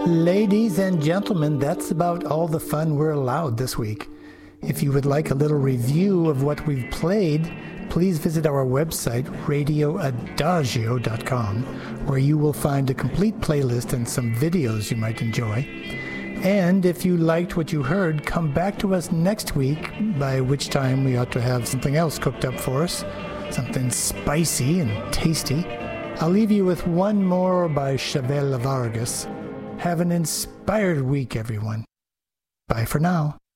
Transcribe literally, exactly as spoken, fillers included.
Ladies and gentlemen, that's about all the fun we're allowed this week. If you would like a little review of what we've played, please visit our website, radio adagio dot com, where you will find a complete playlist and some videos you might enjoy. And if you liked what you heard, come back to us next week, by which time we ought to have something else cooked up for us, something spicy and tasty. I'll leave you with one more by Chavela Vargas. Have an inspired week, everyone. Bye for now.